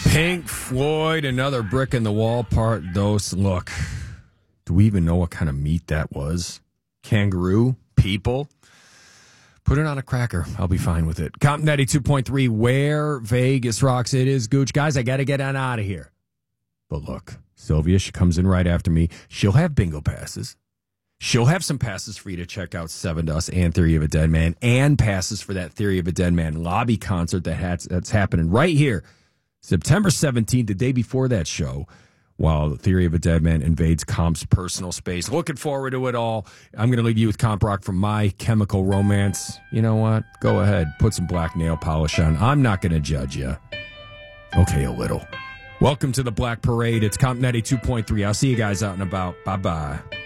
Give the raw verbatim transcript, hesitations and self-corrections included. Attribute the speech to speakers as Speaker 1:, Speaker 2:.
Speaker 1: Pink Floyd, another brick in the wall, part dos. Look, do we even know what kind of meat that was? Kangaroo? People? Put it on a cracker. I'll be fine with it. Comp ninety-two point three, where Vegas rocks. It is Gooch. Guys, I got to get on out of here. But look, Sylvia, she comes in right after me. She'll have bingo passes. She'll have some passes for you to check out Seven Dust and Theory of a Dead Man, and passes for that Theory of a Dead Man lobby concert that has, that's happening right here, September seventeenth, the day before that show, while Theory of a Dead Man invades Comp's personal space. Looking forward to it all. I'm going to leave you with Comp Rock from My Chemical Romance. You know what? Go ahead. Put some black nail polish on. I'm not going to judge you. Okay, a little. Welcome to the Black Parade. It's Comp ninety-two point three. I'll see you guys out and about. Bye-bye.